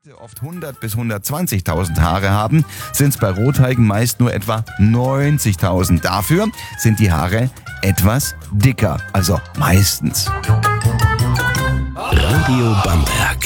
oft 100 bis 120.000 Haare haben, sind es bei Rothaarigen meist nur etwa 90.000. Dafür sind die Haare etwas dicker, also meistens. Radio Bamberg.